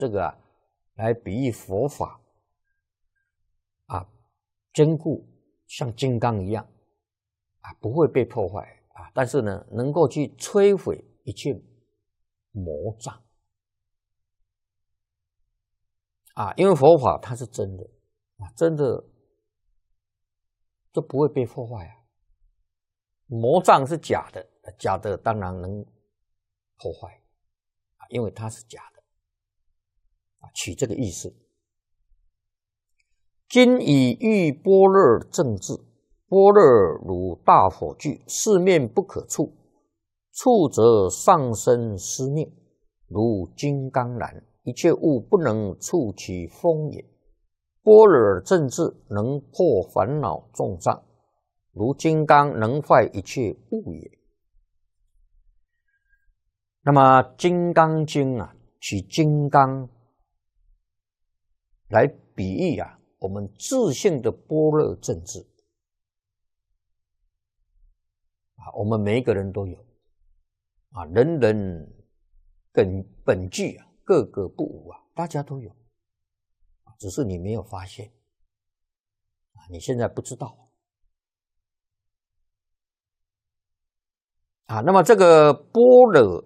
这个啊，来比喻佛法啊，坚固像金刚一样啊，不会被破坏啊，但是呢，能够去摧毁一切魔障啊，因为佛法它是真的啊，真的就不会被破坏啊。魔障是假的，假的当然能破坏啊，因为它是假的啊，取这个意思。今以喻般若正智，般若如大火炬，四面不可触，触则上生思灭，如金刚燃，一切物不能触其风也。般若正智能破烦恼重障，如金刚能坏一切物也。那么《金刚经》啊，取金刚来比喻啊，我们自性的般若正智啊，我们每一个人都有啊，人人本具啊，个个不无啊，大家都有，只是你没有发现啊，你现在不知道。啊，那么这个般若，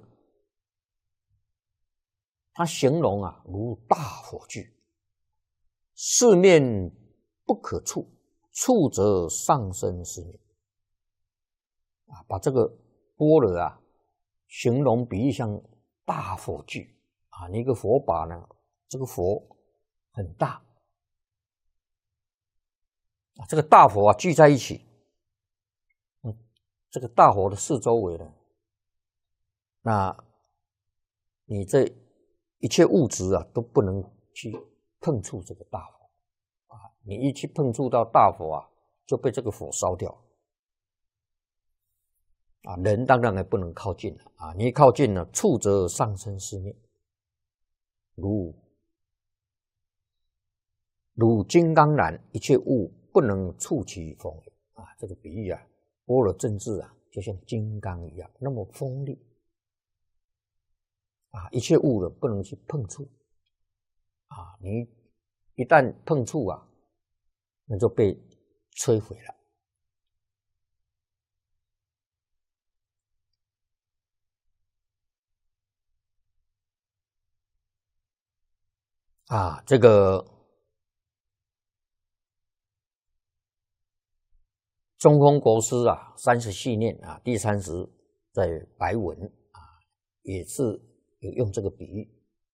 它形容啊，如大火炬，四面不可触，触则上生思灭。啊，把这个般若啊，形容比喻像大火炬啊，你一个火把呢，这个火很大啊，这个大火啊聚在一起。这个大火的四周围呢，那你这一切物质啊都不能去碰触这个大火啊，你一去碰触到大火啊，就被这个火烧掉啊。人当然也不能靠近了啊，你一靠近了，触则上生思灭，如金刚燃，一切物不能触其风也啊。这个比喻啊，般若正智啊，就像金刚一样，那么锋利啊，一切物的不能去碰触啊，你一旦碰触啊，那就被摧毁了啊。这个中空国师啊，30系念啊，第30在白文啊，也是有用这个比喻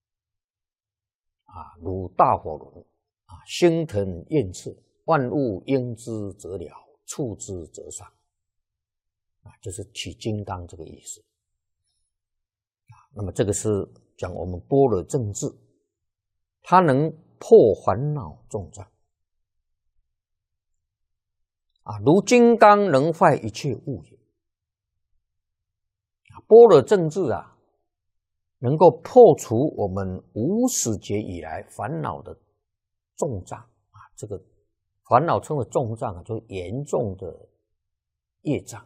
啊，如大火轮啊，星腾焰炽，万物应之则了，触之则伤啊，就是取金刚这个意思啊。那么这个是讲我们般若正智，它能破烦恼重障啊，如金刚能坏一切物也。般若正智啊，能够破除我们无始劫以来烦恼的重障啊，这个烦恼称为重障啊，就是严重的业障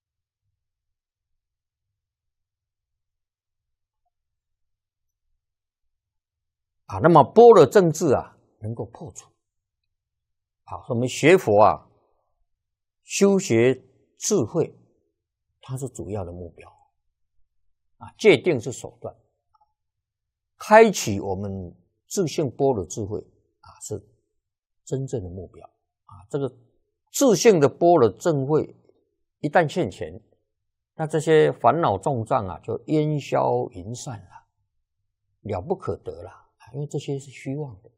啊。那么般若正智啊，能够破除。好，我们学佛啊，修学智慧，它是主要的目标啊，戒定是手段，开启我们自性般若智慧啊，是真正的目标啊。这个自性的般若正慧一旦现前，那这些烦恼重障啊，就烟消云散了，了不可得了啊，因为这些是虚妄的。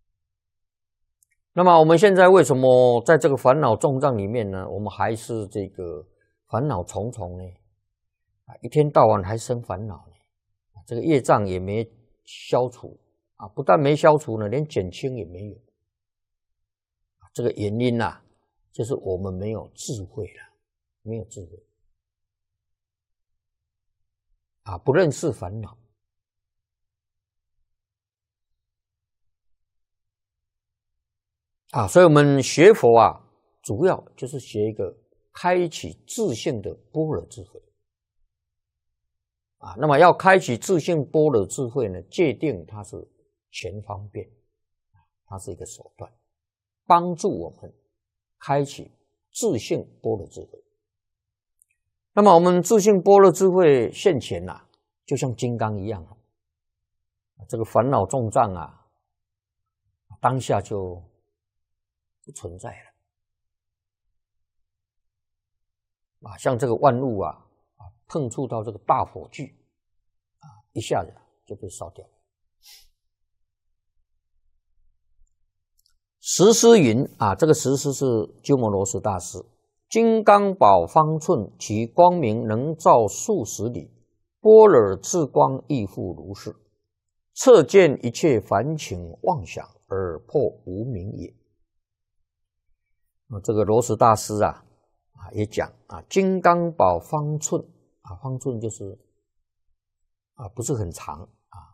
那么我们现在为什么在这个烦恼重障里面呢？我们还是这个烦恼重重呢？啊，一天到晚还生烦恼呢，这个业障也没消除啊，不但没消除呢，连减轻也没有。这个原因啊，就是我们没有智慧了，没有智慧啊，不认识烦恼。啊，所以我们学佛啊，主要就是学一个开启自性的般若智慧啊。那么要开启自性般若智慧呢，戒定它是全方便，它是一个手段，帮助我们开启自性般若智慧。那么我们自性般若智慧现前啊，就像金刚一样，这个烦恼重障啊，当下就不存在了。像这个万物啊，碰触到这个大火炬一下子就被烧掉了。实师云这个实师是鸠摩罗什大师，金刚宝方寸，其光明能照数十里，般若智光亦复如是，彻见一切凡情妄想而破无明也。这个罗什大师也讲金刚宝方寸方寸就是不是很长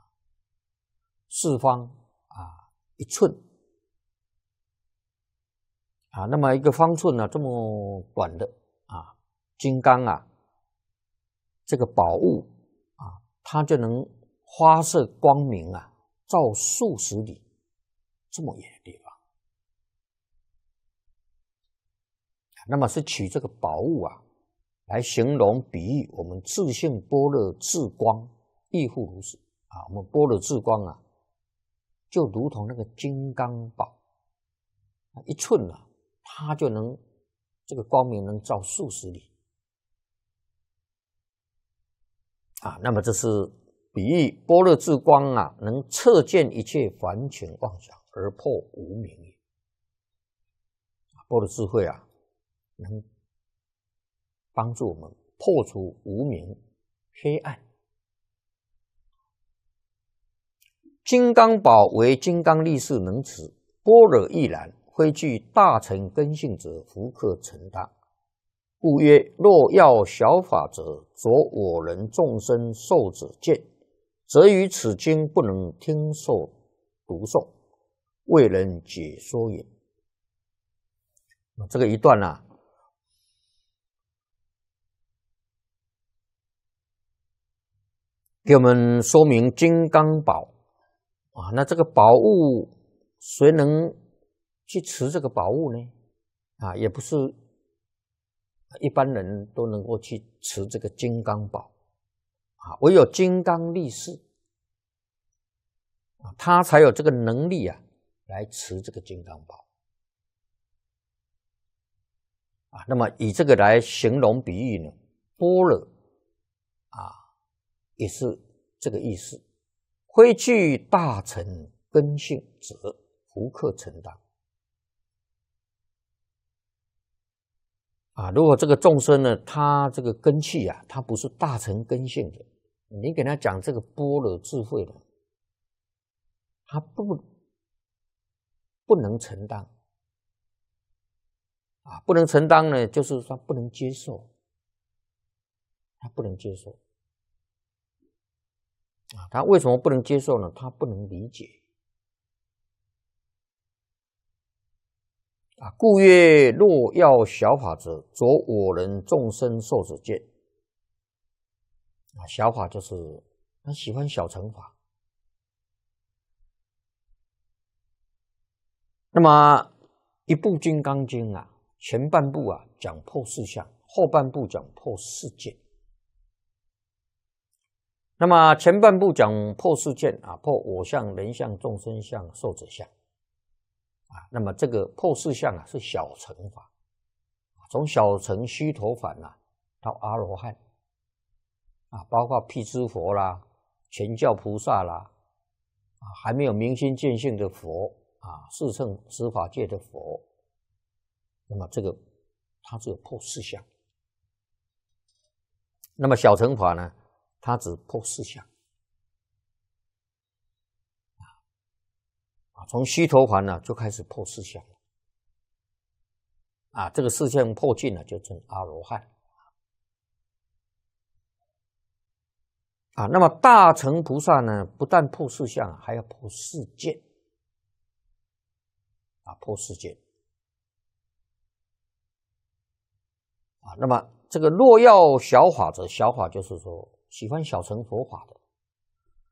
四方1寸那么一个方寸呢，这么短的金刚这个宝物它就能发射光明照数十里这么远的地方。那么是取这个宝物来形容比喻我们自性般若智光亦复如是我们般若智光就如同那个金刚宝1寸它就能这个光明能照数十里那么这是比喻般若智光能彻见一切凡情妄想而破无明也。般若智慧能帮助我们破除无明黑暗。金刚宝为金刚力士能持，般若亦然，非具大乘根性者，弗可承担。故曰：若要小法者，着我人众生受者见，则于此经不能听受读诵，未能解说也。这个一段给我们说明金刚宝那这个宝物谁能去持这个宝物呢？也不是一般人都能够去持这个金刚宝唯有金刚力士他才有这个能力来持这个金刚宝那么以这个来形容比喻呢，般若也是这个意思，非具大乘根性者，弗可承担如果这个众生呢，他这个根器他不是大乘根性的，你给他讲这个般若智慧的，他不能承担不能承担呢，就是他不能接受，他不能接受他为什么不能接受呢？他不能理解故曰：若要小法者，着我人众生受者见小法就是他喜欢小乘法。那么一部金刚经前半部讲破四相，后半部讲破四见。那么前半部讲破四见破我相、人相、众生相、寿者相那么这个破四相是小乘法，从小乘须陀洹到阿罗汉包括辟支佛啦、全教菩萨啦还没有明心见性的佛四乘十法界的佛，那么这个它只有破四相。那么小乘法呢，它只破四相从须陀洹就开始破四相这个四相破尽了，就成阿罗汉那么大乘菩萨呢，不但破四相，还要破四见破四见那么这个若要小法者，小法就是说喜欢小乘佛法的